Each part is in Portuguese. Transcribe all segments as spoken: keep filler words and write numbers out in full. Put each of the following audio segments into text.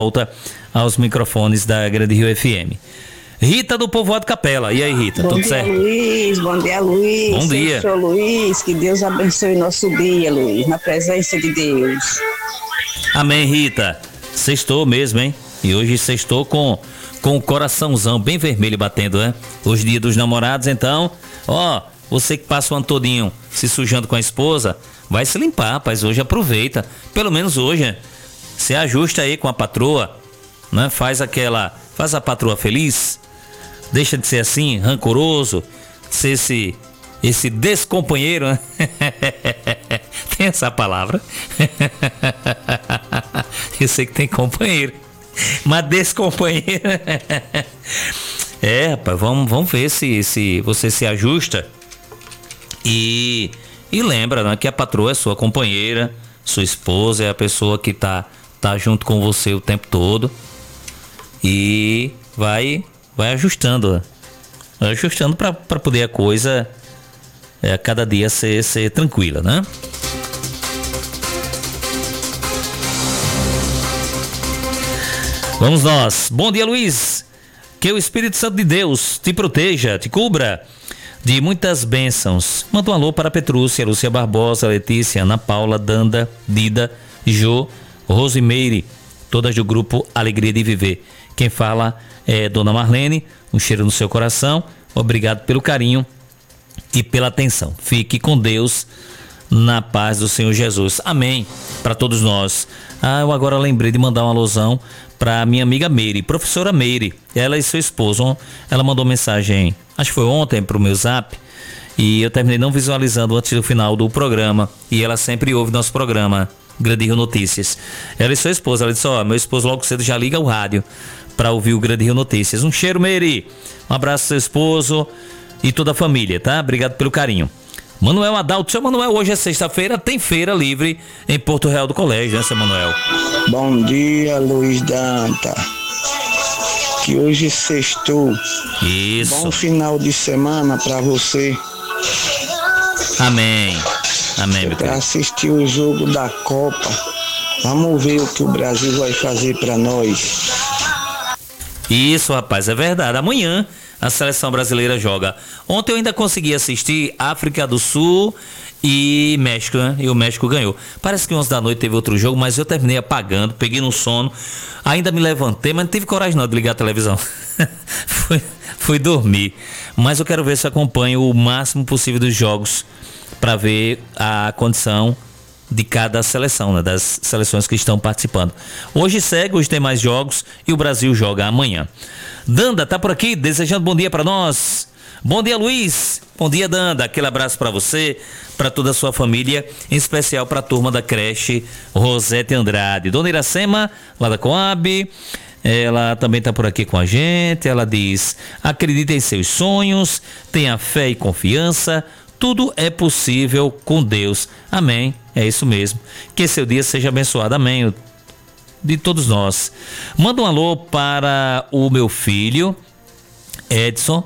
volta aos microfones da Grande Rio F M. Rita do Povoado Capela. E aí, Rita, bom tudo dia, certo? Luiz, bom dia, Luiz. Bom dia. Sou Luiz, que Deus abençoe nosso dia, Luiz, na presença de Deus. Amém, Rita. Sextou mesmo, hein? E hoje sextou com, com o coraçãozão bem vermelho batendo, né? Hoje dia dos namorados, então, ó, você que passa o ano todinho se sujando com a esposa, vai se limpar, rapaz, hoje aproveita. Pelo menos hoje, né? Se ajusta aí com a patroa, né? Faz aquela, faz a patroa feliz. Deixa de ser assim, rancoroso, ser esse, esse descompanheiro, né? Tem essa palavra. Eu sei que tem companheiro, mas descompanheiro. É, rapaz, vamos, vamos ver se, se você se ajusta e, e lembra, né, que a patroa é sua companheira, sua esposa, é a pessoa que tá, tá junto com você o tempo todo e vai... Vai ajustando, vai ajustando para poder a coisa é, cada dia ser, ser tranquila, né? Vamos nós. Bom dia, Luiz. Que o Espírito Santo de Deus te proteja, te cubra de muitas bênçãos. Manda um alô para a Petrúcia, Lúcia Barbosa, Letícia, Ana Paula, Danda, Dida, Jô, Rosimeire, todas do grupo Alegria de Viver. Quem fala é Dona Marlene, um cheiro no seu coração, obrigado pelo carinho e pela atenção. Fique com Deus, na paz do Senhor Jesus. Amém, para todos nós. Ah, eu agora lembrei de mandar uma alusão para minha amiga Meire, professora Meire, ela e seu esposo. Ela mandou mensagem, acho que foi ontem, para o meu zap, e eu terminei não visualizando antes do final do programa, e ela sempre ouve nosso programa Grande Rio Notícias. Ela e sua esposa, ela disse, ó, meu esposo logo cedo já liga o rádio para ouvir o Grande Rio Notícias. Um cheiro, Meire. Um abraço ao seu esposo e toda a família, tá? Obrigado pelo carinho. Manuel Adalto. Seu Manuel, hoje é sexta-feira, tem feira livre em Porto Real do Colégio, né, seu Manuel? Bom dia, Luiz Danta. Que hoje sextou. Isso. Bom final de semana para você. Amém. Amém, meu Para querido. assistir o jogo da Copa. Vamos ver o que o Brasil vai fazer para nós. Isso, rapaz, é verdade. Amanhã a seleção brasileira joga. Ontem eu ainda consegui assistir África do Sul e México, né? E o México ganhou. Parece que onze da noite teve outro jogo, mas eu terminei apagando, peguei no sono, ainda me levantei, mas não tive coragem não de ligar a televisão. fui, fui dormir. Mas eu quero ver se acompanho o máximo possível dos jogos para ver a condição de cada seleção, né, das seleções que estão participando. Hoje segue, hoje tem mais jogos e o Brasil joga amanhã. Danda tá por aqui desejando bom dia para nós. Bom dia, Luiz. Bom dia, Danda. Aquele abraço para você, para toda a sua família, em especial para a turma da creche Rosete Andrade. Dona Iracema, lá da Coab, ela também tá por aqui com a gente. Ela diz: acredite em seus sonhos, tenha fé e confiança. Tudo é possível com Deus. Amém. É isso mesmo. Que seu dia seja abençoado. Amém. De todos nós. Manda um alô para o meu filho, Edson,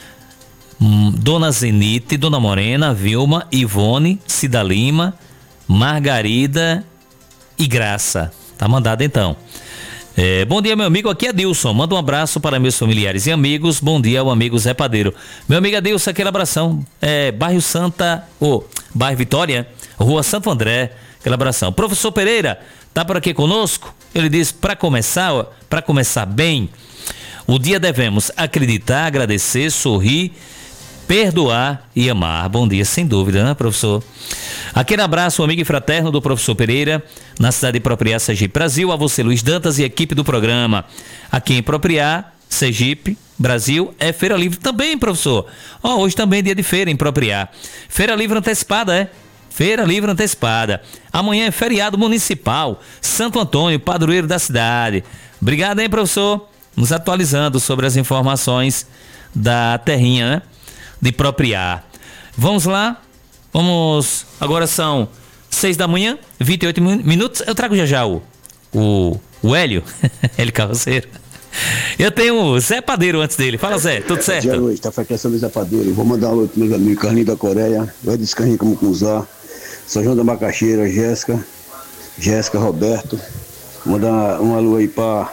Dona Zenite, Dona Morena, Vilma, Ivone, Cida Lima, Margarida e Graça. Tá mandado então. É, bom dia, meu amigo, aqui é Dilson. Manda um abraço para meus familiares e amigos. Bom dia ao amigo Zé Padeiro. Meu amigo Adilson, aquele abração. É, bairro Santa, oh, bairro Vitória, Rua Santo André, aquele abração. Professor Pereira, tá por aqui conosco? Ele diz, para começar, para começar bem, o dia devemos acreditar, agradecer, sorrir, perdoar e amar. Bom dia, sem dúvida, né, professor? Aquele abraço, amigo e fraterno do professor Pereira, na cidade de Propriá, Sergipe, Brasil. A você, Luiz Dantas e equipe do programa. Aqui em Propriá, Sergipe, Brasil, é Feira Livre também, professor. Ó, hoje também é dia de feira em Propriá. Feira Livre antecipada, é? Feira Livre antecipada. Amanhã é feriado municipal. Santo Antônio, padroeiro da cidade. Obrigado, hein, professor? Nos atualizando sobre as informações da terrinha, né? De Propriá. Vamos lá? Vamos, agora são seis da manhã, vinte e oito minutos. Eu trago já já o, o, o Hélio, Hélio Carroceiro. Eu tenho o Zé Padeiro antes dele. Fala, Zé, tudo certo? Dia noite, tá fraquecendo o Zé Padeiro. Vou mandar um alô para meus amigos Carlinhos da Coreia, Edson Carlinhos como Cunzá, São João da Macaxeira, Jéssica, Jéssica, Roberto, Vou mandar um alô aí pra